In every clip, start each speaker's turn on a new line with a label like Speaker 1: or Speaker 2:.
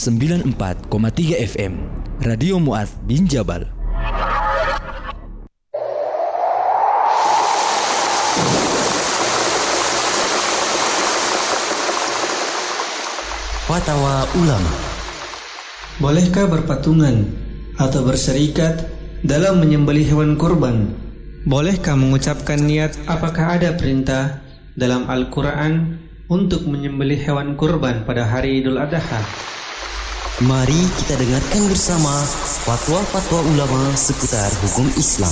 Speaker 1: 94,3 FM Radio Mu'adz bin Jabal. Fatwa Ulama.
Speaker 2: Bolehkah berpatungan atau berserikat dalam menyembelih hewan kurban? Bolehkah mengucapkan niat? Apakah ada perintah dalam Al-Quran untuk menyembelih hewan kurban pada hari Idul Adha?
Speaker 1: Mari kita dengarkan bersama fatwa-fatwa ulama seputar hukum Islam.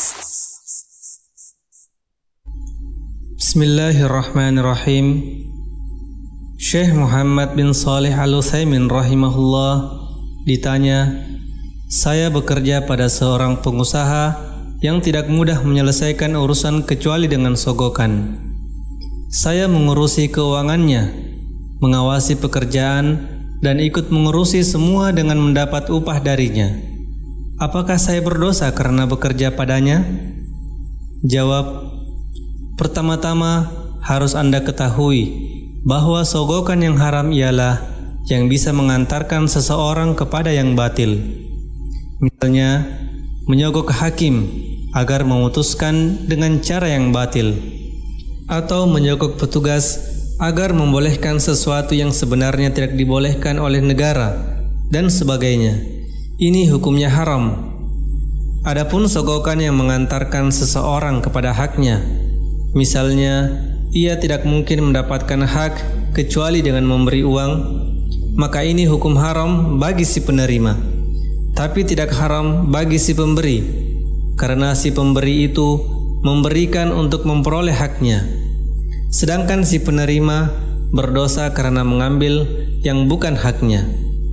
Speaker 2: Bismillahirrahmanirrahim. Syekh Muhammad bin Shalih Al-Utsaimin rahimahullah ditanya, saya bekerja pada seorang pengusaha yang tidak mudah menyelesaikan urusan kecuali dengan sogokan. Saya mengurusi keuangannya, mengawasi pekerjaan, dan ikut mengurusi semua dengan mendapat upah darinya. Apakah saya berdosa karena bekerja padanya? Jawab, pertama-tama harus Anda ketahui bahwa sogokan yang haram ialah yang bisa mengantarkan seseorang kepada yang batil. Misalnya, menyogok hakim agar memutuskan dengan cara yang batil, atau menyogok petugas agar membolehkan sesuatu yang sebenarnya tidak dibolehkan oleh negara, dan sebagainya. Ini hukumnya haram. Adapun sogokan yang mengantarkan seseorang kepada haknya, misalnya ia tidak mungkin mendapatkan hak kecuali dengan memberi uang, maka ini hukum haram bagi si penerima, tapi tidak haram bagi si pemberi, karena si pemberi itu memberikan untuk memperoleh haknya, sedangkan si penerima berdosa karena mengambil yang bukan haknya.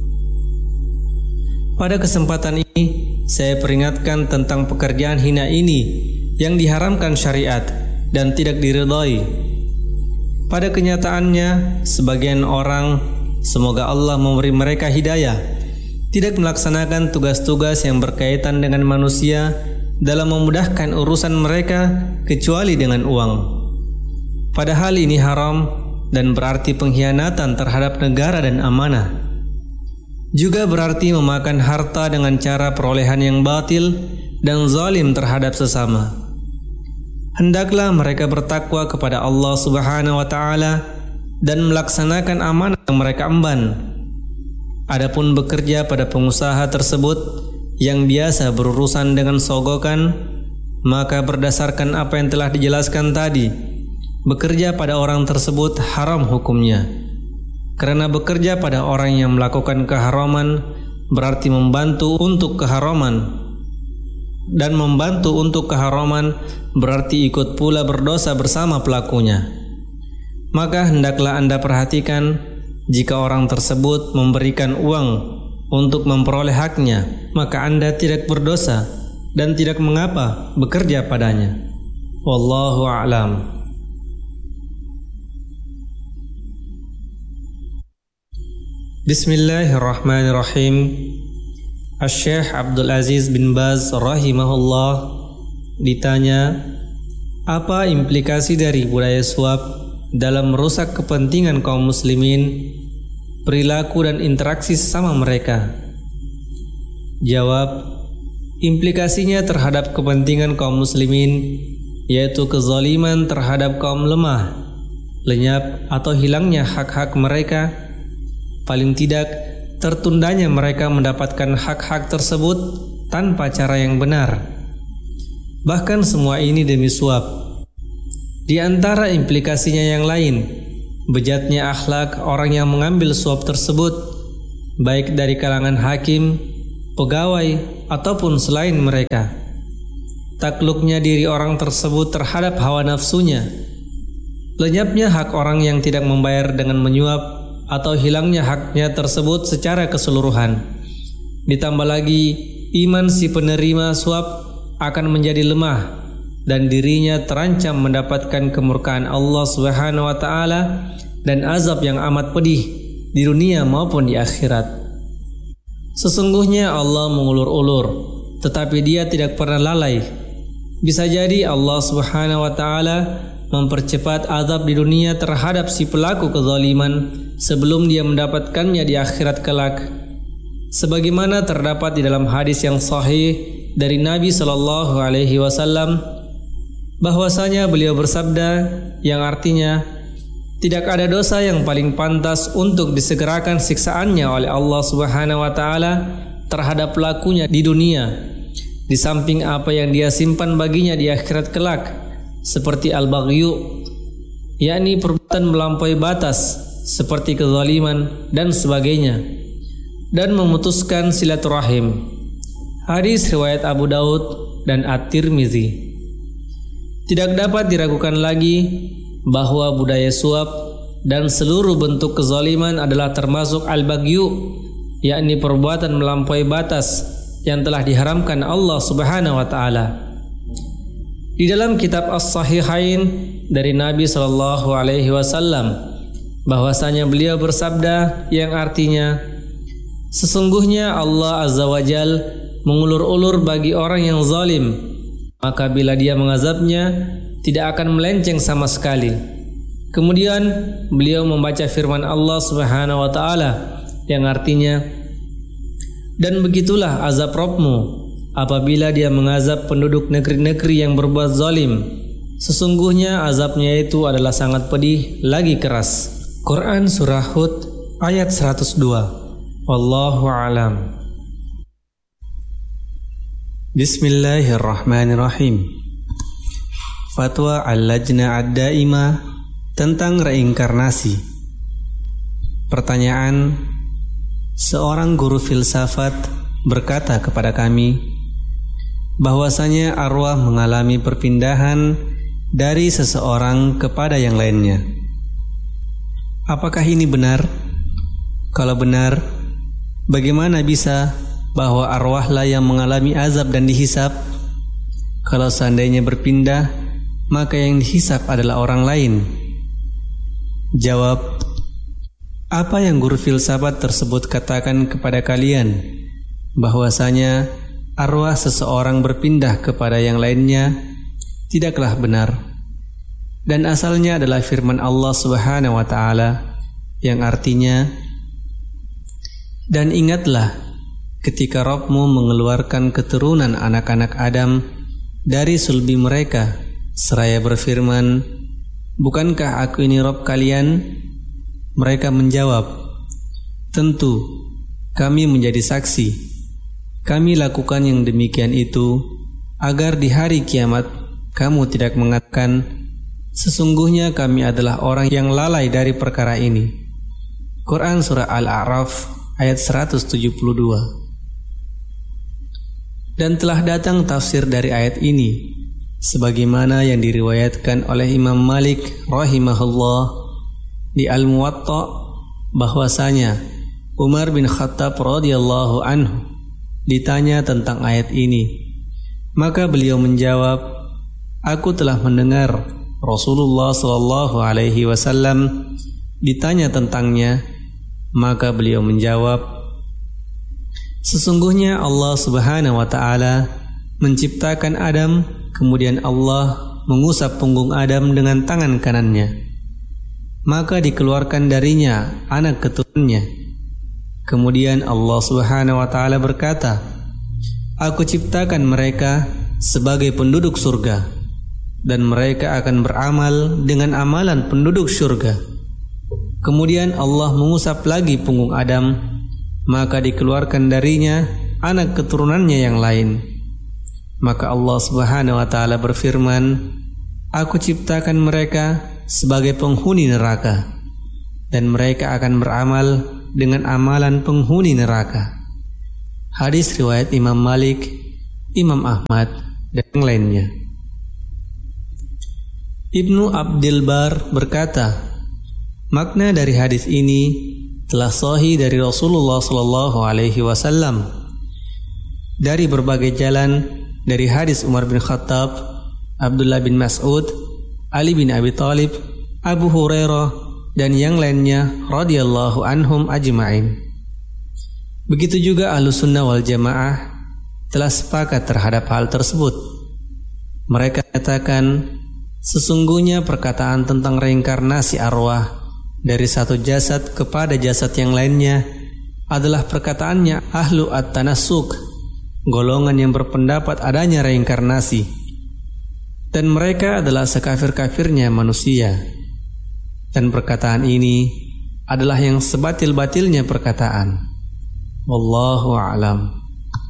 Speaker 2: Pada kesempatan ini, saya peringatkan tentang pekerjaan hina ini yang diharamkan syariat dan tidak diridhai. Pada kenyataannya, sebagian orang, semoga Allah memberi mereka hidayah, tidak melaksanakan tugas-tugas yang berkaitan dengan manusia dalam memudahkan urusan mereka kecuali dengan uang. Padahal ini haram dan berarti pengkhianatan terhadap negara dan amanah. Juga berarti memakan harta dengan cara perolehan yang batil dan zalim terhadap sesama. Hendaklah mereka bertakwa kepada Allah Subhanahu wa taala dan melaksanakan amanah yang mereka emban. Adapun bekerja pada pengusaha tersebut yang biasa berurusan dengan sogokan, maka berdasarkan apa yang telah dijelaskan tadi, bekerja pada orang tersebut haram hukumnya. Karena bekerja pada orang yang melakukan keharaman berarti membantu untuk keharaman, dan membantu untuk keharaman berarti ikut pula berdosa bersama pelakunya. Maka hendaklah Anda perhatikan, jika orang tersebut memberikan uang untuk memperoleh haknya, maka Anda tidak berdosa dan tidak mengapa bekerja padanya. Wallahu a'lam. Bismillahirrahmanirrahim. Syekh Abdul Aziz bin Baz rahimahullah ditanya, apa implikasi dari budaya suap dalam merusak kepentingan kaum muslimin, perilaku dan interaksi sesama mereka? Jawab, implikasinya terhadap kepentingan kaum muslimin yaitu kezaliman terhadap kaum lemah, lenyap atau hilangnya hak-hak mereka, paling tidak tertundanya mereka mendapatkan hak-hak tersebut tanpa cara yang benar. Bahkan semua ini demi suap. Di antara implikasinya yang lain, bejatnya akhlak orang yang mengambil suap tersebut, baik dari kalangan hakim, pegawai, ataupun selain mereka. Takluknya diri orang tersebut terhadap hawa nafsunya, lenyapnya hak orang yang tidak membayar dengan menyuap, atau hilangnya haknya tersebut secara keseluruhan. Ditambah lagi, iman si penerima suap akan menjadi lemah dan dirinya terancam mendapatkan kemurkaan Allah Subhanahu wa taala dan azab yang amat pedih di dunia maupun di akhirat. Sesungguhnya Allah mengulur-ulur, tetapi Dia tidak pernah lalai. Bisa jadi Allah Subhanahu wa taala mempercepat azab di dunia terhadap si pelaku kezaliman sebelum dia mendapatkannya di akhirat kelak. Sebagaimana terdapat di dalam hadis yang sahih dari Nabi sallallahu alaihi wasallam bahwasanya beliau bersabda yang artinya, tidak ada dosa yang paling pantas untuk disegerakan siksaannya oleh Allah Subhanahu wa taala terhadap pelakunya di dunia, di samping apa yang dia simpan baginya di akhirat kelak, seperti al-baghyu, yakni perbuatan melampaui batas seperti kezaliman dan sebagainya, dan memutuskan silaturahim. Hadis riwayat Abu Daud dan At-Tirmizi. Tidak dapat diragukan lagi bahwa budaya suap dan seluruh bentuk kezaliman adalah termasuk al-baghyu, yakni perbuatan melampaui batas yang telah diharamkan Allah Subhanahu wa taala. Di dalam kitab As-Sahihain dari Nabi sallallahu alaihi wasallam bahwasanya beliau bersabda yang artinya, sesungguhnya Allah Azza wa Jal mengulur-ulur bagi orang yang zalim, maka bila dia mengazabnya tidak akan melenceng sama sekali. Kemudian beliau membaca firman Allah Subhanahu wa taala yang artinya, dan begitulah azab Rabbmu apabila dia mengazab penduduk negeri-negeri yang berbuat zalim. Sesungguhnya azabnya itu adalah sangat pedih lagi keras. Quran Surah Hud ayat 102. Wallahu a'lam. Bismillahirrahmanirrahim. Fatwa Al-Lajnah Ad-Daimah tentang reinkarnasi. Pertanyaan: seorang guru filsafat berkata kepada kami bahwasanya arwah mengalami perpindahan dari seseorang kepada yang lainnya. Apakah ini benar? Kalau benar, bagaimana bisa bahwa arwahlah yang mengalami azab dan dihisab? Kalau seandainya berpindah, maka yang dihisab adalah orang lain. Jawab: apa yang guru filsafat tersebut katakan kepada kalian, bahwasanya arwah seseorang berpindah kepada yang lainnya, tidaklah benar. Dan asalnya adalah firman Allah Subhanahu wa taala yang artinya, dan ingatlah ketika Rabbmu mengeluarkan keturunan anak-anak Adam dari sulbi mereka, seraya berfirman, bukankah aku ini Rabb kalian? Mereka menjawab, tentu, kami menjadi saksi. Kami lakukan yang demikian itu agar di hari kiamat kamu tidak mengatakan, sesungguhnya kami adalah orang yang lalai dari perkara ini. Quran Surah Al-A'raf ayat 172. Dan telah datang tafsir dari ayat ini sebagaimana yang diriwayatkan oleh Imam Malik rahimahullah di Al-Muwatta bahwasanya Umar bin Khattab radhiyallahu anhu ditanya tentang ayat ini, maka beliau menjawab, aku telah mendengar Rasulullah sallallahu alaihi wasallam ditanya tentangnya, maka beliau menjawab, sesungguhnya Allah Subhanahu wa taala menciptakan Adam, kemudian Allah mengusap punggung Adam dengan tangan kanannya, maka dikeluarkan darinya anak keturunannya. Kemudian Allah Subhanahu wa taala berkata, aku ciptakan mereka sebagai penduduk surga, dan mereka akan beramal dengan amalan penduduk surga. Kemudian Allah mengusap lagi punggung Adam, maka dikeluarkan darinya anak keturunannya yang lain. Maka Allah Subhanahu wa taala berfirman, aku ciptakan mereka sebagai penghuni neraka, dan mereka akan beramal dengan amalan penghuni neraka. Hadis riwayat Imam Malik, Imam Ahmad, dan yang lainnya. Ibnu Abdul Bar berkata, makna dari hadis ini telah sahih dari Rasulullah sallallahu alaihi wasallam dari berbagai jalan, dari hadis Umar bin Khattab, Abdullah bin Mas'ud, Ali bin Abi Thalib, Abu Hurairah, dan yang lainnya radhiyallahu anhum ajma'in. Begitu juga Ahlus Sunnah wal Jamaah telah sepakat terhadap hal tersebut. Mereka katakan, sesungguhnya perkataan tentang reinkarnasi arwah dari satu jasad kepada jasad yang lainnya adalah perkataannya ahlu at-tanassuk, golongan yang berpendapat adanya reinkarnasi, dan mereka adalah sekafir-kafirnya manusia. Dan perkataan ini adalah yang sebatil-batilnya perkataan. Wallahu a'lam.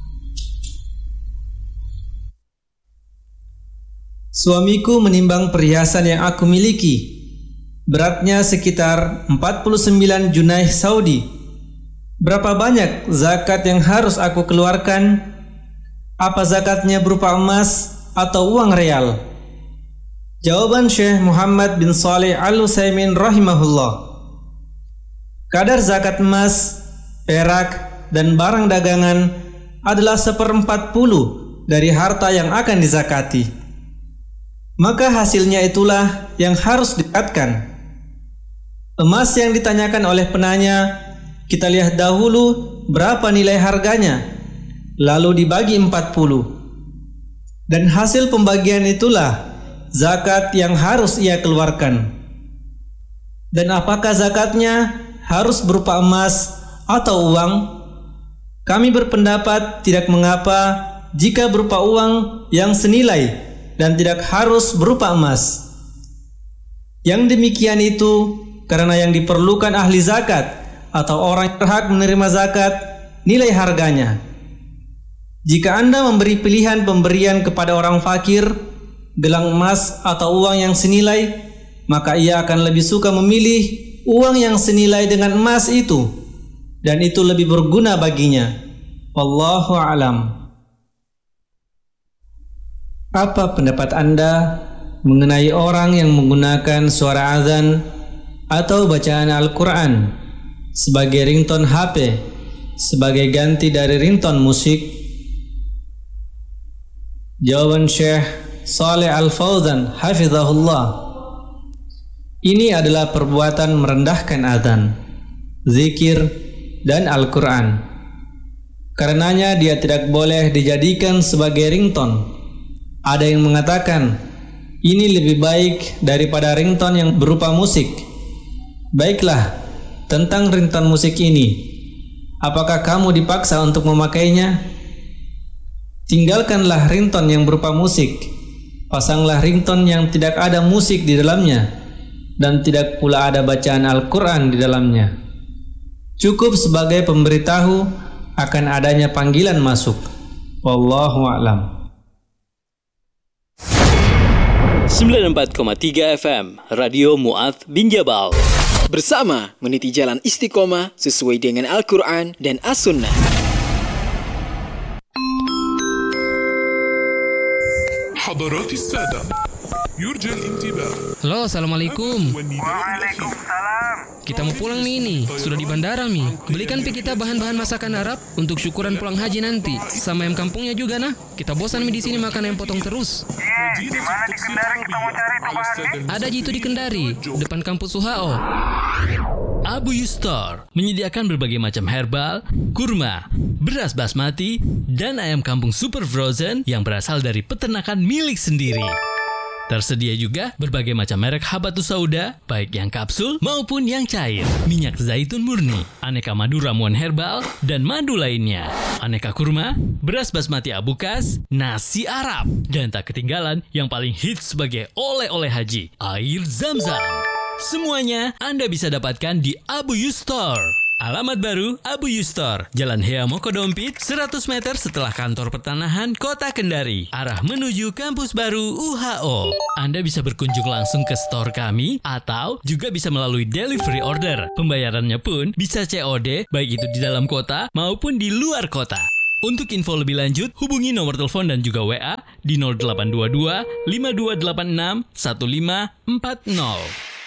Speaker 2: Suamiku menimbang perhiasan yang aku miliki. Beratnya sekitar 49 junaih Saudi. Berapa banyak zakat yang harus aku keluarkan? Apa zakatnya berupa emas atau uang real? Jawaban Syekh Muhammad bin Shalih Al-Utsaimin rahimahullah. Kadar zakat emas, perak, dan barang dagangan adalah 1/40 dari harta yang akan dizakati. Maka hasilnya itulah yang harus dizakatkan. Emas yang ditanyakan oleh penanya, kita lihat dahulu berapa nilai harganya, lalu dibagi 40. Dan hasil pembagian itulah zakat yang harus ia keluarkan. Dan apakah zakatnya harus berupa emas atau uang? Kami berpendapat tidak mengapa jika berupa uang yang senilai dan tidak harus berupa emas. Yang demikian itu karena yang diperlukan ahli zakat atau orang yang berhak menerima zakat nilai harganya. Jika Anda memberi pilihan pemberian kepada orang fakir gelang emas atau uang yang senilai, maka ia akan lebih suka memilih uang yang senilai dengan emas itu, dan itu lebih berguna baginya. Wallahu a'lam. Apa pendapat Anda mengenai orang yang menggunakan suara azan atau bacaan Al-Quran sebagai ringtone HP sebagai ganti dari ringtone musik? Jawaban Syekh Shalih Al-Fauzan hafizahullah, ini adalah perbuatan merendahkan azan, zikir, dan Al-Quran. Karenanya dia tidak boleh dijadikan sebagai ringtone. Ada yang mengatakan ini lebih baik daripada ringtone yang berupa musik. Baiklah, tentang ringtone musik ini, apakah kamu dipaksa untuk memakainya? Tinggalkanlah ringtone yang berupa musik. Pasanglah ringtone yang tidak ada musik di dalamnya dan tidak pula ada bacaan Al-Quran di dalamnya. Cukup sebagai pemberitahu akan adanya panggilan masuk. Wallahu a'lam.
Speaker 3: 94,3 FM Radio Mu'adz bin Jabal. Bersama meniti jalan istiqomah sesuai dengan Al-Quran dan As-Sunnah.
Speaker 4: حضرات السادة يرجى الانتباه.
Speaker 5: Halo, assalamualaikum.
Speaker 6: Waalaikumsalam.
Speaker 5: Kita mau pulang nih, sudah di bandara Mi. Belikan kita bahan-bahan masakan Arab untuk syukuran pulang haji nanti. Sama ayam kampungnya juga nah. Kita bosan Mi di sini makan ayam potong terus.
Speaker 6: Di mana di Kendari kita mau cari itu bahannya?
Speaker 5: Ada jitu di Kendari, depan kampus UHO.
Speaker 7: Abu Yustar menyediakan berbagai macam herbal, kurma, beras basmati, dan ayam kampung super frozen yang berasal dari peternakan milik sendiri. Tersedia juga berbagai macam merek habatus sauda, baik yang kapsul maupun yang cair, minyak zaitun murni, aneka madu ramuan herbal, dan madu lainnya, aneka kurma, beras basmati abukas, nasi Arab, dan tak ketinggalan yang paling hits sebagai oleh-oleh haji, air Zam-Zam. Semuanya Anda bisa dapatkan di Abu Yustar. Alamat baru Abu Yustar, Jalan Hea Mokodompit, 100 meter setelah kantor pertanahan Kota Kendari, arah menuju kampus baru UHO. Anda bisa berkunjung langsung ke store kami atau juga bisa melalui delivery order. Pembayarannya pun bisa COD, baik itu di dalam kota maupun di luar kota. Untuk info lebih lanjut, hubungi nomor telepon dan juga WA di 0822 5286 1540.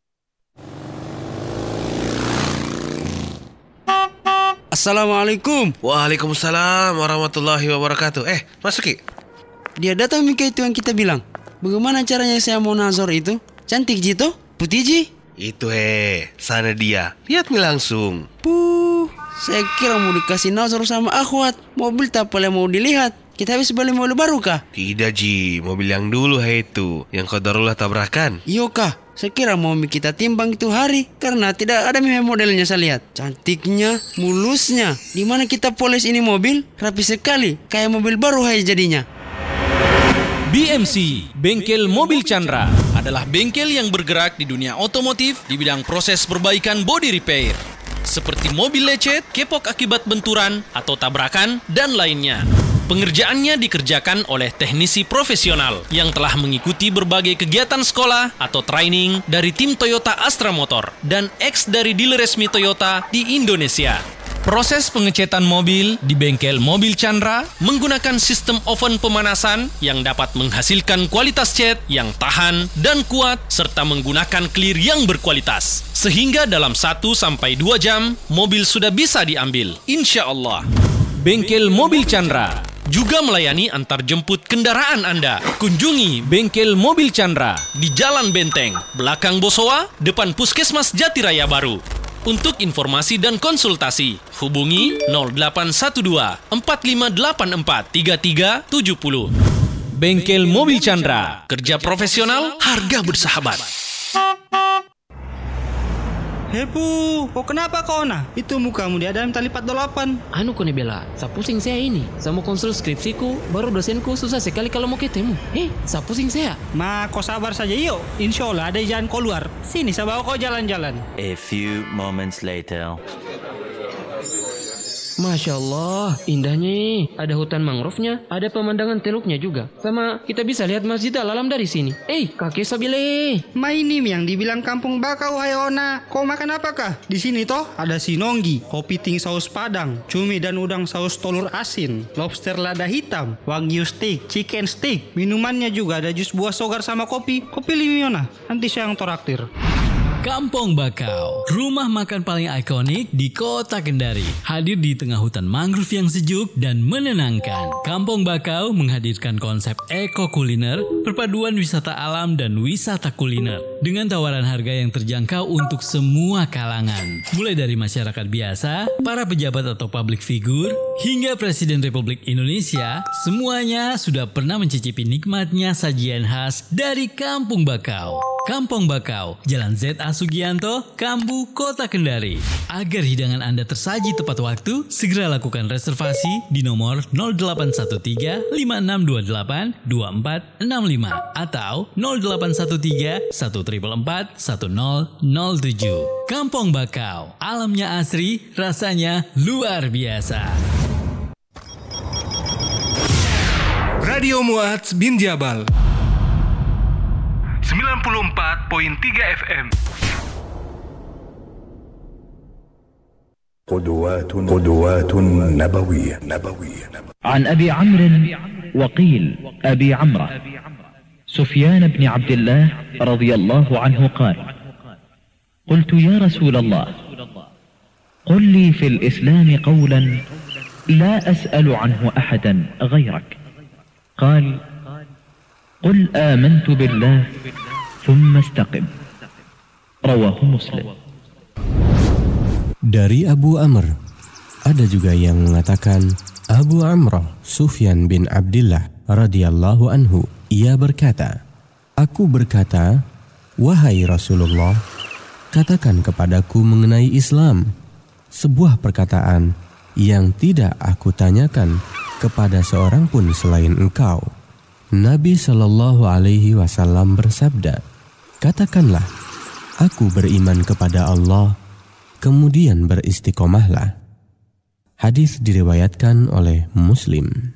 Speaker 8: Assalamualaikum.
Speaker 9: Waalaikumsalam warahmatullahi wabarakatuh. Masuk Ki.
Speaker 8: Dia datang Mika itu yang kita bilang. Bagaimana caranya saya mau nazar itu? Cantik Jito? Putih Ji?
Speaker 9: Itu sana dia. Lihat nih langsung.
Speaker 8: Saya kira mau dikasih nazar sama akhwat. Mobil tak boleh mau dilihat. Kita habis beli mobil baru kah?
Speaker 9: Tidak Ji, mobil yang dulu itu. Yang qadarullah tabrakan.
Speaker 8: Iyo kah? Sekira mau kita timbang itu hari, karena tidak ada modelnya saya lihat. Cantiknya, mulusnya. Dimana kita poles ini mobil, rapi sekali, kayak mobil baru hai jadinya.
Speaker 10: BMC, Bengkel Mobil Chandra, adalah bengkel yang bergerak di dunia otomotif di bidang proses perbaikan body repair. Seperti mobil lecet, kepok akibat benturan atau tabrakan, dan lainnya. Pengerjaannya dikerjakan oleh teknisi profesional yang telah mengikuti berbagai kegiatan sekolah atau training dari tim Toyota Astra Motor dan ex dari dealer resmi Toyota di Indonesia. Proses pengecetan mobil di Bengkel Mobil Chandra menggunakan sistem oven pemanasan yang dapat menghasilkan kualitas cat yang tahan dan kuat serta menggunakan clear yang berkualitas. Sehingga dalam 1-2 jam, mobil sudah bisa diambil, insya Allah. Bengkel Mobil Chandra juga melayani antar jemput kendaraan Anda. Kunjungi Bengkel Mobil Chandra di Jalan Benteng, belakang Bosowa, depan Puskesmas Jatiraya Baru. Untuk informasi dan konsultasi, hubungi 0812 4584 3370. Bengkel Mobil Chandra, kerja profesional, harga bersahabat.
Speaker 2: Hepu, kok kenapa kau nah? Itu mukamu di dalam tali 48.
Speaker 5: Anu kone bela, sa pusing saya ini. Saya mau konsul skripsiku, baru dosenku susah sekali kalau mau ketemu. Sa pusing saya.
Speaker 2: Ma, kau sabar saja yuk. Insya Allah ada jalan keluar. Sini, saya bawa kau jalan-jalan.
Speaker 11: A few moments later.
Speaker 5: Masya Allah, indahnya. Ada hutan mangrove-nya, ada pemandangan teluknya juga. Sama kita bisa lihat Masjid Al-Alam dari sini. Kakek Sabile.
Speaker 2: Ma ini yang dibilang kampung bakau Hayona. Kau makan apakah? Di sini toh ada sinonggi, kopi ting saus padang, cumi dan udang saus telur asin, lobster lada hitam, wagyu steak, chicken steak. Minumannya juga ada jus buah sogar sama kopi. Kopi limiona. Nanti saya yang toraktir.
Speaker 7: Kampung Bakau, rumah makan paling ikonik di kota Kendari. Hadir di tengah hutan mangrove yang sejuk dan menenangkan. Kampung Bakau menghadirkan konsep eko kuliner, perpaduan wisata alam dan wisata kuliner. Dengan tawaran harga yang terjangkau untuk semua kalangan. Mulai dari masyarakat biasa, para pejabat atau public figure, hingga Presiden Republik Indonesia, semuanya sudah pernah mencicipi nikmatnya sajian khas dari Kampung Bakau. Kampung Bakau, Jalan Z.A. Sugianto, Kambu, Kota Kendari. Agar hidangan Anda tersaji tepat waktu, segera lakukan reservasi di nomor 0813 5628 2465 atau 0813 1444 1007. Kampung Bakau, alamnya asri, rasanya luar biasa.
Speaker 4: Radio Mu'adz bin Jabal
Speaker 6: 94.3 FM.
Speaker 12: قدوات نبوية.
Speaker 13: عن أبي عمرو وقيل أبي عمرو سفيان بن عبد الله رضي الله عنه قال: قلت يا رسول الله قل لي في الإسلام قولا لا أسأل عنه أحدا غيرك. قال: قل آمنت بالله ثم استقم. رواه مسلم.
Speaker 14: Dari Abu Amr, ada juga yang mengatakan Abu Amr Sufyan bin Abdillah radhiyallahu anhu, ia berkata, aku berkata, wahai Rasulullah, katakan kepadaku mengenai Islam, sebuah perkataan yang tidak aku tanyakan kepada seorang pun selain engkau. Nabi Shallallahu Alaihi Wasallam bersabda, katakanlah, aku beriman kepada Allah, kemudian beristiqomahlah. Hadis diriwayatkan oleh Muslim.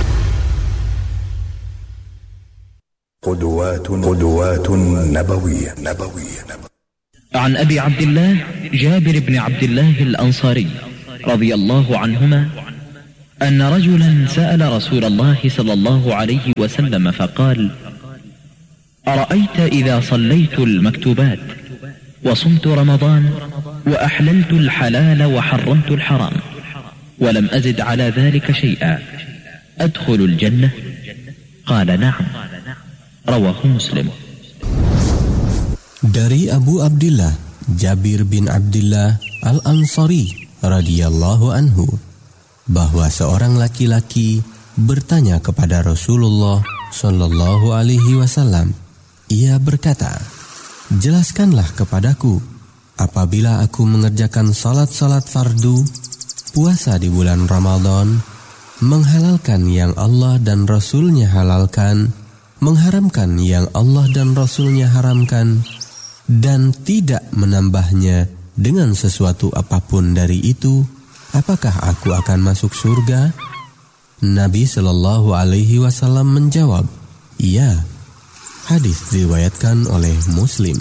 Speaker 12: قدوات نبوية.
Speaker 13: عن أبي عبد الله جابر بن عبد الله الأنصاري رضي الله عنهما أن رجلا سأل رسول الله صلى الله عليه وسلم فقال: أرأيت إذا صليت المكتوبات وصمت رمضان وأحللت الحلال وحرمت الحرام ولم أزد على ذلك شيئا أدخل الجنة؟ قال: نعم. رواه مسلم.
Speaker 14: Dari Abu Abdillah Jabir bin Abdillah Al-Ansari radhiyallahu anhu, bahwa seorang laki-laki bertanya kepada Rasulullah Shallallahu Alaihi Wasallam. Ia berkata, jelaskanlah kepadaku, apabila aku mengerjakan salat-salat fardu, puasa di bulan Ramadan, menghalalkan yang Allah dan Rasul-Nya halalkan, mengharamkan yang Allah dan Rasul-Nya haramkan, dan tidak menambahnya dengan sesuatu apapun dari itu, apakah aku akan masuk surga? Nabi Shallallahu Alaihi Wasallam menjawab, iya. Hadis diriwayatkan oleh Muslim.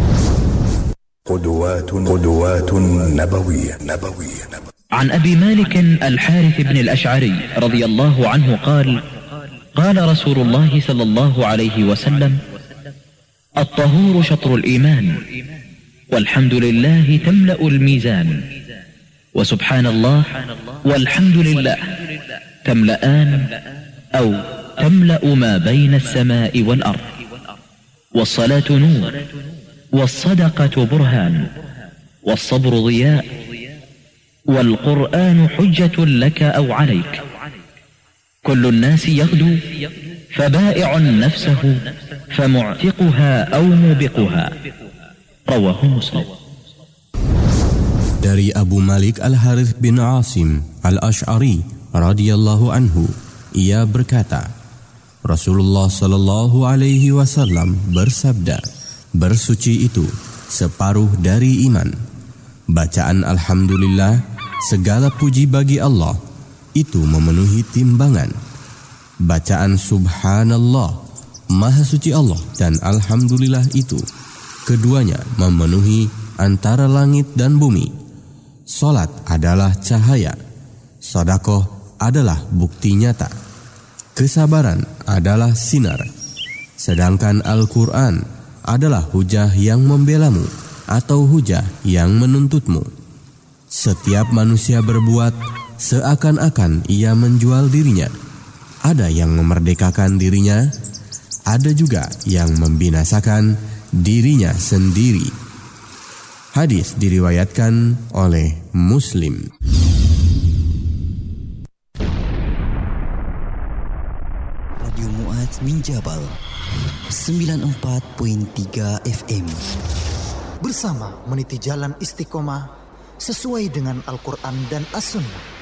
Speaker 12: قدوات نبوية.
Speaker 13: عن أبي مالك الحارث بن الأشعري رضي الله عنه قال قال رسول الله صلى الله عليه وسلم الطهور شطر الإيمان والحمد لله تملأ الميزان وسبحان الله والحمد لله تملأان أو تملأ ما بين السماء والأرض والصلاة نور والصدقة برهان والصبر ضياء والقرآن حجة لك أو عليك كل الناس يغدو فبائع نفسه فمعتقها أو موبقها رواه مسلم.
Speaker 14: Dari Abu Malik Al-Harith bin Asim Al-Ash'ari radhiyallahu anhu, ia berkata, Rasulullah sallallahu alaihi wasallam bersabda, bersuci itu separuh dari iman. Bacaan alhamdulillah, segala puji bagi Allah, itu memenuhi timbangan. Bacaan subhanallah, maha suci Allah, dan alhamdulillah itu, keduanya memenuhi antara langit dan bumi. Salat adalah cahaya, sedekah adalah bukti nyata, kesabaran adalah sinar, sedangkan Al-Quran adalah hujah yang membelamu atau hujah yang menuntutmu. Setiap manusia berbuat seakan-akan ia menjual dirinya. Ada yang memerdekakan dirinya, ada juga yang membinasakan dirinya sendiri. Hadis diriwayatkan oleh Muslim.
Speaker 1: Radio Mu'adz bin Jabal 94.3 FM.
Speaker 15: Bersama meniti jalan istiqomah sesuai dengan Al-Quran dan As-Sunnah.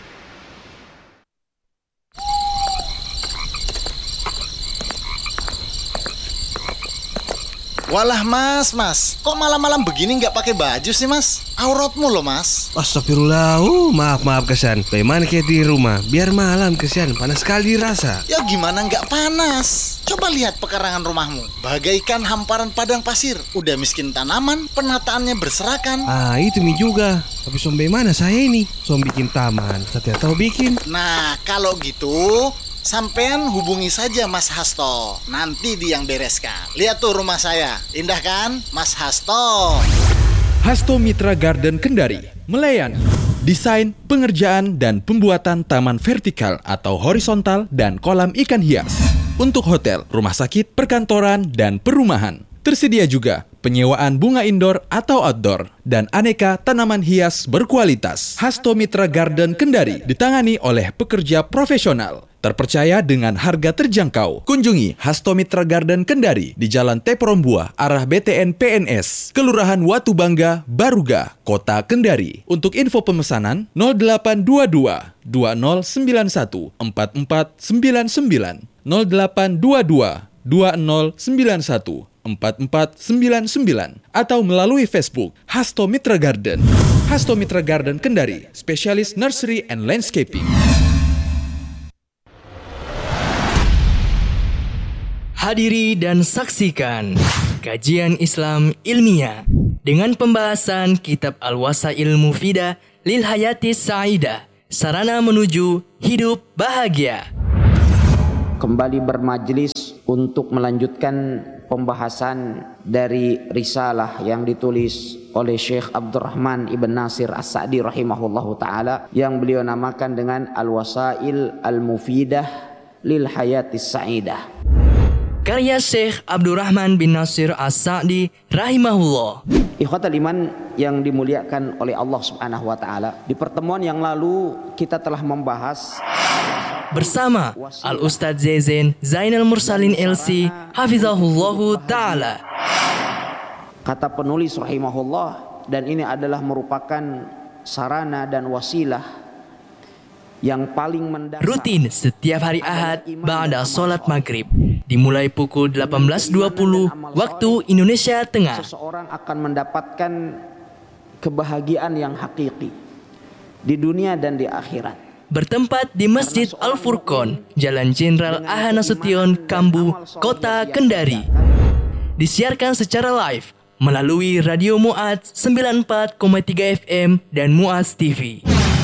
Speaker 16: Walah mas, kok malam-malam begini nggak pakai baju sih mas? Auratmu loh mas.
Speaker 9: Astagfirullah, maaf kesan. Bagaimana kayak di rumah? Biar malam kesan, panas sekali rasa.
Speaker 16: Ya gimana nggak panas? Coba lihat pekarangan rumahmu, bagaikan hamparan padang pasir. Udah miskin tanaman, penataannya berserakan.
Speaker 9: Itu mi juga. Tapi bagaimana saya ini? Bikin taman, saya tidak tahu bikin.
Speaker 16: Nah, kalau gitu sampean hubungi saja Mas Hasto. Nanti dia yang bereskan. Lihat tuh rumah saya. Indah kan, Mas Hasto?
Speaker 17: Hasto Mitra Garden Kendari melayani desain, pengerjaan, dan pembuatan taman vertikal atau horizontal dan kolam ikan hias untuk hotel, rumah sakit, perkantoran, dan perumahan. Tersedia juga penyewaan bunga indoor atau outdoor dan aneka tanaman hias berkualitas. Hasto Mitra Garden Kendari ditangani oleh pekerja profesional, terpercaya dengan harga terjangkau. Kunjungi Hasto Mitra Garden Kendari di Jalan Teprombuah, arah BTN PNS, Kelurahan Watu Bangga, Baruga, Kota Kendari. Untuk info pemesanan 0822 2091 4499 0822 2091 4499 atau melalui Facebook Hasto Mitra Garden. Hasto Mitra Garden Kendari, spesialis nursery and landscaping.
Speaker 18: Hadiri dan saksikan kajian Islam ilmiah dengan pembahasan Kitab Al-Wasail Mufidah Lil Hayatis Sa'idah, sarana menuju hidup bahagia.
Speaker 19: Kembali bermajlis untuk melanjutkan pembahasan dari risalah yang ditulis oleh Syekh Abdurrahman Ibn Nasir As-Sa'di rahimahullahu ta'ala, yang beliau namakan dengan Al-Wasail Al-Mufidah Lil Hayatis Sa'idah,
Speaker 18: karya Syekh Abdurrahman bin Nasir As-Sa'di rahimahullah.
Speaker 19: Ikhwatal iman yang dimuliakan oleh Allah Subhanahu wa taala, di pertemuan yang lalu kita telah membahas
Speaker 18: bersama Al-Ustadz Zainal Mursalin LC Hafizahullahu ta'ala
Speaker 19: Kata penulis rahimahullah, dan ini adalah merupakan sarana dan wasilah yang paling mendasar.
Speaker 18: Rutin setiap hari Ahad ba'da sholat maghrib, dimulai pukul 18.20 waktu Indonesia Tengah.
Speaker 19: Seseorang akan mendapatkan kebahagiaan yang hakiki di dunia dan di akhirat.
Speaker 18: Bertempat di Masjid Al-Furqon, Jalan Jenderal Aha Nasution, Kambu, Kota Kendari. Disiarkan secara live melalui Radio Mu'adz 94,3 FM dan Mu'adz TV.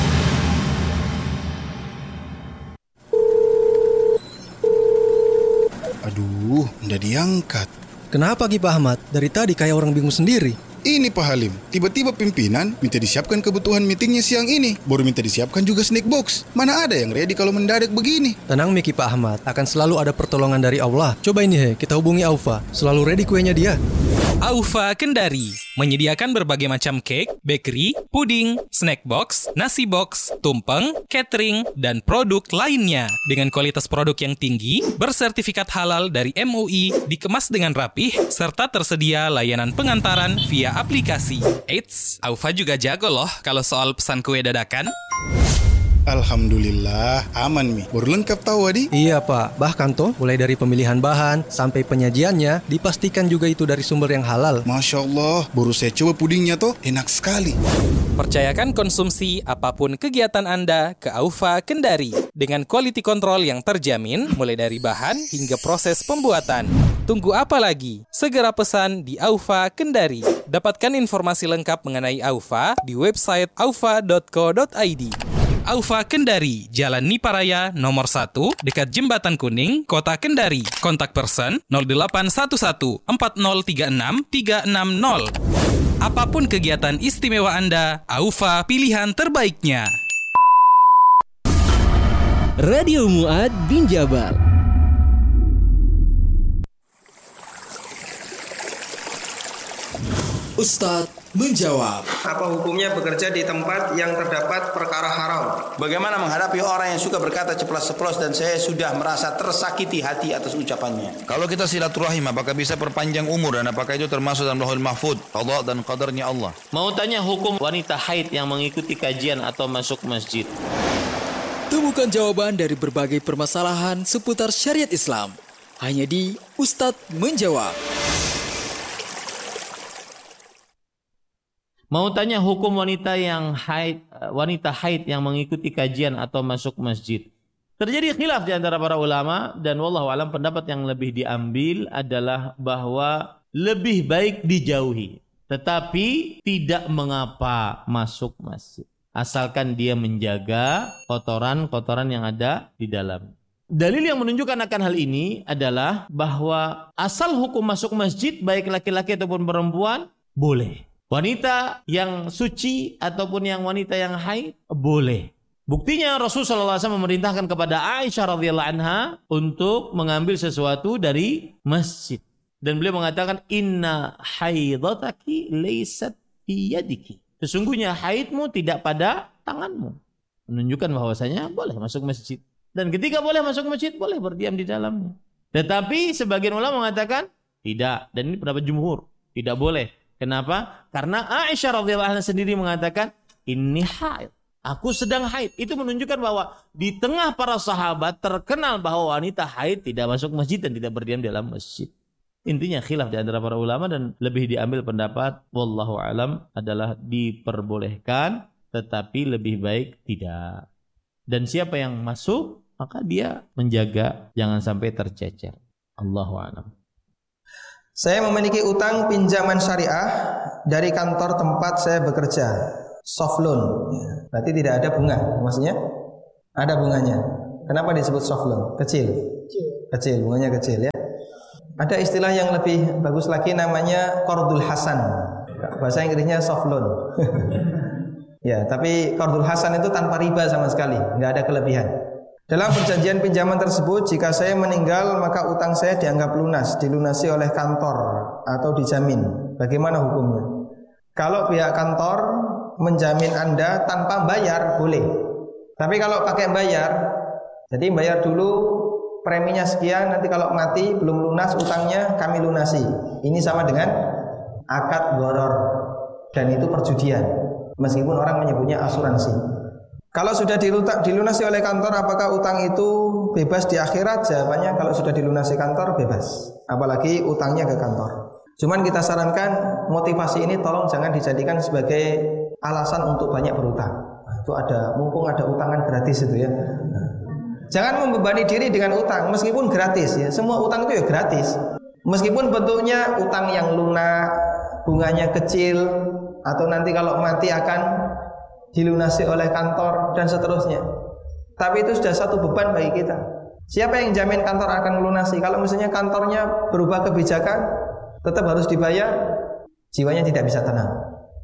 Speaker 20: Aduh, nggak diangkat.
Speaker 21: Kenapa Ki Pak Ahmad? Dari tadi kayak orang bingung sendiri.
Speaker 20: Ini Pak Halim, tiba-tiba pimpinan minta disiapkan kebutuhan meetingnya siang ini. Baru minta disiapkan juga snack box. Mana ada yang ready kalau mendadak begini?
Speaker 21: Tenang Miki Pak Ahmad, akan selalu ada pertolongan dari Allah. Coba ini kita hubungi Aufa. Selalu ready kuenya dia.
Speaker 10: Aufa Kendari menyediakan berbagai macam cake, bakery, puding, snack box, nasi box, tumpeng, catering, dan produk lainnya. Dengan kualitas produk yang tinggi, bersertifikat halal dari MUI, dikemas dengan rapih, serta tersedia layanan pengantaran via aplikasi. Eits, Aufa juga jago loh kalau soal pesan kue dadakan.
Speaker 20: Alhamdulillah, aman Mi. Baru lengkap tahu Adi?
Speaker 21: Iya Pak, bahkan toh mulai dari pemilihan bahan sampai penyajiannya dipastikan juga itu dari sumber yang halal.
Speaker 20: Masya Allah, baru saya coba pudingnya toh, enak sekali.
Speaker 10: Percayakan konsumsi apapun kegiatan Anda ke Aufa Kendari dengan quality control yang terjamin mulai dari bahan hingga proses pembuatan. Tunggu apa lagi? Segera pesan di Aufa Kendari. Dapatkan informasi lengkap mengenai Aufa di website aufa.co.id. Aufa Kendari, Jalan Niparaya nomor 1, dekat Jembatan Kuning, Kota Kendari. Kontak person 0811 4036 360. Apapun kegiatan istimewa Anda, Aufa pilihan terbaiknya.
Speaker 22: Radio Mu'adz bin Jabal.
Speaker 23: Ustadz menjawab.
Speaker 24: Apa hukumnya bekerja di tempat yang terdapat perkara haram?
Speaker 25: Bagaimana menghadapi orang yang suka berkata ceplas-ceplos dan saya sudah merasa tersakiti hati atas ucapannya?
Speaker 26: Kalau kita silaturahim, apakah bisa perpanjang umur dan apakah itu termasuk dalam Lauhul Mahfuz, qada dan qadarnya Allah?
Speaker 27: Mau tanya hukum wanita haid yang mengikuti kajian atau masuk masjid?
Speaker 23: Temukan jawaban dari berbagai permasalahan seputar syariat Islam hanya di Ustadz Menjawab.
Speaker 27: Mau tanya hukum wanita haid yang mengikuti kajian atau masuk masjid. Terjadi khilaf di antara para ulama dan wallahu alam pendapat yang lebih diambil adalah bahwa lebih baik dijauhi, tetapi tidak mengapa masuk masjid asalkan dia menjaga kotoran-kotoran yang ada di dalam. Dalil yang menunjukkan akan hal ini adalah bahwa asal hukum masuk masjid baik laki-laki ataupun perempuan boleh. Wanita yang suci ataupun yang wanita yang haid boleh. Buktinya Rasulullah SAW memerintahkan kepada Aisyah radhiyallahu anha untuk mengambil sesuatu dari masjid. Dan beliau mengatakan, Inna haidataki laysat biyadiki. Sesungguhnya haidmu tidak pada tanganmu. Menunjukkan bahwasanya boleh masuk masjid. Dan ketika boleh masuk masjid, boleh berdiam di dalamnya. Tetapi sebagian ulama mengatakan, tidak. Dan ini pendapat jumhur. Tidak boleh. Kenapa? Karena Aisyah radhiyallahu anha sendiri mengatakan, ini haid. Aku sedang haid. Itu menunjukkan bahwa di tengah para sahabat terkenal bahwa wanita haid tidak masuk masjid dan tidak berdiam di dalam masjid. Intinya khilaf di antara para ulama dan lebih diambil pendapat wallahu alam adalah diperbolehkan tetapi lebih baik tidak. Dan siapa yang masuk maka dia menjaga jangan sampai tercecer. Allahu alam.
Speaker 28: Saya memiliki utang pinjaman syariah dari kantor tempat saya bekerja, soft loan. Berarti tidak ada bunga, maksudnya ada bunganya. Kenapa disebut soft loan? Kecil, bunganya kecil ya. Ada istilah yang lebih bagus lagi namanya qardul hasan. Bahasa Inggrisnya soft loan. Ya, tapi qardul hasan itu tanpa riba sama sekali, nggak ada kelebihan. Dalam perjanjian pinjaman tersebut, jika saya meninggal maka utang saya dianggap lunas, dilunasi oleh kantor atau dijamin. Bagaimana hukumnya? Kalau pihak kantor menjamin Anda tanpa bayar boleh. Tapi kalau pakai bayar, jadi bayar dulu preminya sekian, nanti kalau mati belum lunas utangnya kami lunasi. Ini sama dengan akad gharar, dan itu perjudian. Meskipun orang menyebutnya asuransi. Kalau sudah dilunasi oleh kantor, apakah utang itu bebas di akhirat? Jawabannya kalau sudah dilunasi kantor bebas. Apalagi utangnya ke kantor. Cuman kita sarankan motivasi ini tolong jangan dijadikan sebagai alasan untuk banyak berutang. Itu mumpung ada utangan gratis itu ya. Jangan membebani diri dengan utang meskipun gratis ya. Semua utang itu ya gratis. Meskipun bentuknya utang yang lunak, bunganya kecil, atau nanti kalau mati akan dilunasi oleh kantor dan seterusnya. Tapi itu sudah satu beban bagi kita. Siapa yang jamin kantor akan melunasi? Kalau misalnya kantornya berubah kebijakan, tetap harus dibayar, jiwanya tidak bisa tenang.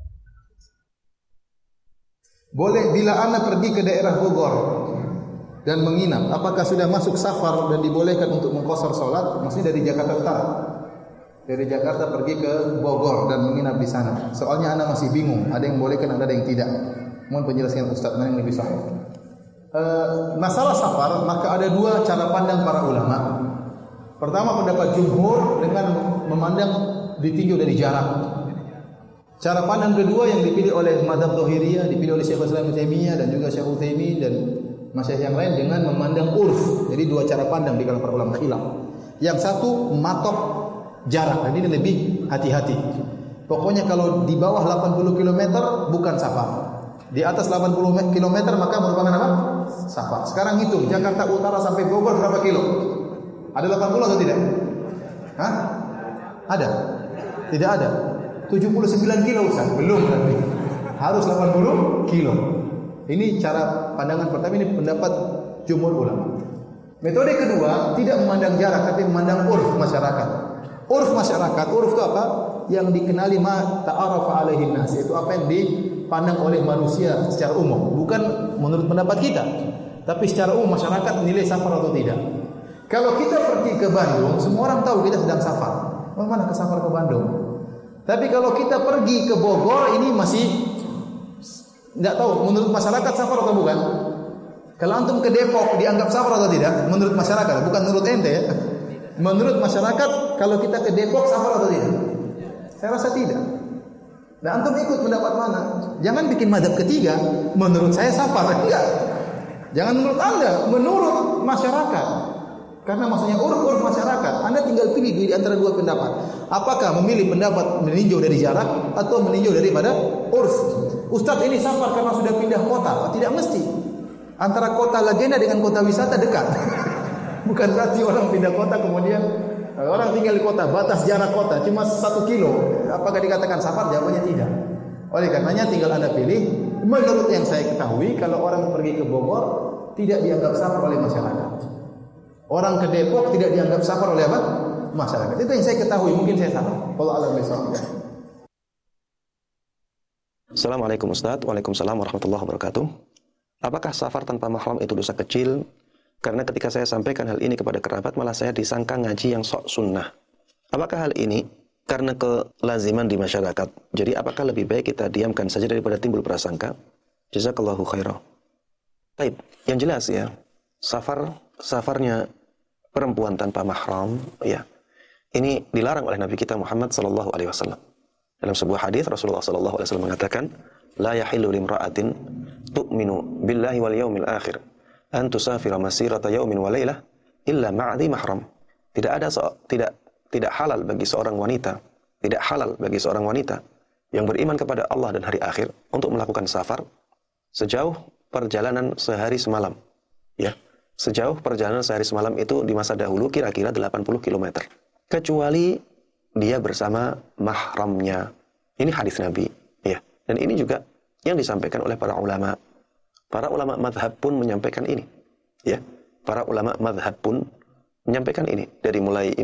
Speaker 20: Boleh bila Anda pergi ke daerah Bogor dan menginap, apakah sudah masuk safar dan dibolehkan untuk mengqashar salat? Maksudnya dari Jakarta Utara. Dari Jakarta pergi ke Bogor dan menginap di sana. Soalnya Anda masih bingung, ada yang bolehkan, ada yang tidak. Mohon penjelasan Ustaz mana yang lebih sahih. Masalah safar, maka ada dua cara pandang para ulama. Pertama pendapat jumhur dengan memandang ditinjau dari jarak. Cara pandang kedua yang dipilih oleh mazhab Zahiriyah, dipilih oleh Syekh Islam Taimiyah dan juga Syekh Utsaimin dan masyayikh yang lain dengan memandang urf. Jadi dua cara pandang di kalangan para ulama khilaf. Yang satu matok jarak, ini lebih hati-hati. Pokoknya kalau di bawah 80 km bukan safar. Di atas 80 km maka merupakan apa? Safar. Sekarang hitung Jakarta Utara sampai Bogor berapa kilo? Ada 80 atau tidak? Hah? Ada? Tidak ada. 79 kilo Ustaz. Belum berarti. Harus 80 kilo. Ini cara pandangan pertama, ini pendapat jumhur ulama. Metode kedua tidak memandang jarak tapi memandang urf masyarakat. Urf masyarakat, urf itu apa? Yang dikenali ma ta'arafa alaihin nas, itu apa yang dipandang oleh manusia secara umum, bukan menurut pendapat kita, tapi secara umum masyarakat menilai safar atau tidak. Kalau kita pergi ke Bandung, semua orang tahu kita sedang safar. Oh, mana ke safar ke Bandung? Tapi kalau kita pergi ke Bogor, ini masih tidak tahu menurut masyarakat safar atau bukan. Kalau antum ke Depok dianggap safar atau tidak? Menurut masyarakat, bukan menurut ente ya. Menurut masyarakat, kalau kita ke Depok safar atau tidak? Saya rasa tidak. Nah, antum ikut pendapat mana? Jangan bikin mazhab ketiga. Menurut saya safar, enggak. Jangan menurut Anda, menurut masyarakat. Karena maksudnya uruf masyarakat. Anda tinggal pilih di antara dua pendapat. Apakah memilih pendapat meninjau dari jarak atau meninjau daripada urf? Ustaz ini safar karena sudah pindah kota. Tidak mesti. Antara kota legenda dengan kota wisata dekat. Bukan berarti orang pindah kota kemudian orang tinggal di kota, batas jarak kota cuma 1 kilo. Apakah dikatakan safar? Jawabannya tidak. Oleh karenanya tinggal Anda pilih. Menurut yang saya ketahui, kalau orang pergi ke Bogor tidak dianggap safar oleh masyarakat. Orang ke Depok tidak dianggap safar oleh apa? Masyarakat. Itu yang saya ketahui, mungkin saya salah. Wallahu a'lam bishawab.
Speaker 2: Assalamualaikum Ustaz. Waalaikumsalam warahmatullahi wabarakatuh. Apakah safar tanpa mahram itu dosa kecil? Karena ketika saya sampaikan hal ini kepada kerabat, malah saya disangka ngaji yang sok sunnah. Apakah hal ini karena kelaziman di masyarakat? Jadi apakah lebih baik kita diamkan saja daripada timbul prasangka? Jazakallahu khairan. Baik, yang jelas ya, safarnya perempuan tanpa mahram, ya, ini dilarang oleh Nabi kita Muhammad sallallahu alaihi wasallam. Dalam sebuah hadis Rasulullah sallallahu alaihi wasallam mengatakan, la yahillu limra'atin tu'minu billahi wal yaumil akhir an tusafira masirata yaumin wa lailah illa ma'adhi mahram. Tidak halal bagi seorang wanita yang beriman kepada Allah dan hari akhir untuk melakukan safar sejauh perjalanan sehari semalam. Ya, sejauh perjalanan sehari semalam itu di masa dahulu kira-kira 80 km. Kecuali dia bersama mahramnya. Ini hadis Nabi, ya. Dan ini juga yang disampaikan oleh para ulama. Para ulama mazhab pun menyampaikan ini. Ya, para ulama mazhab pun menyampaikan ini. Dari mulai